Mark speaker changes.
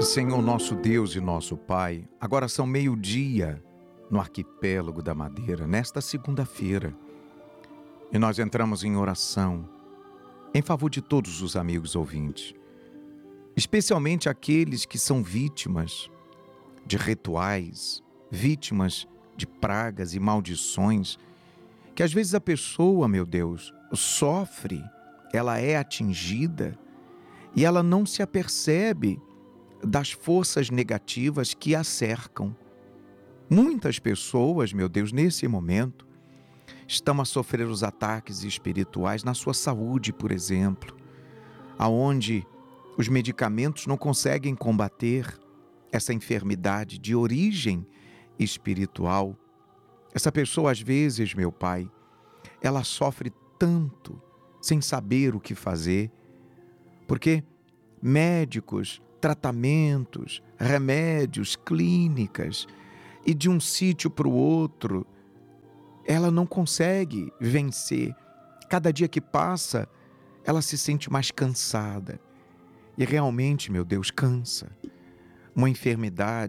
Speaker 1: Senhor nosso Deus e nosso Pai, agora são meio-dia no arquipélago da Madeira, nesta segunda-feira, e nós entramos em oração em favor de todos os amigos ouvintes, especialmente aqueles que são vítimas de rituais, vítimas de pragas e maldições, que às vezes a pessoa, meu Deus, sofre, ela é atingida e ela não se apercebe das forças negativas que a cercam. Muitas pessoas, meu Deus, nesse momento, estão a sofrer os ataques espirituais na sua saúde, por exemplo, aonde os medicamentos não conseguem combater essa enfermidade de origem espiritual. Essa pessoa, às vezes, meu Pai, ela sofre tanto sem saber o que fazer, porque médicos, tratamentos, remédios, clínicas, e de um sítio para o outro, ela não consegue vencer. Cada dia que passa, ela se sente mais cansada. E realmente, meu Deus, cansa. Uma enfermidade